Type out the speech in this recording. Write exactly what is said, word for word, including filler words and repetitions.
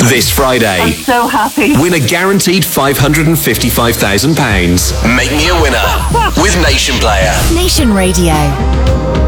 This Friday, I'm so happy. win a guaranteed five hundred fifty-five thousand pounds. Make me a winner with Nation Player. Nation Radio.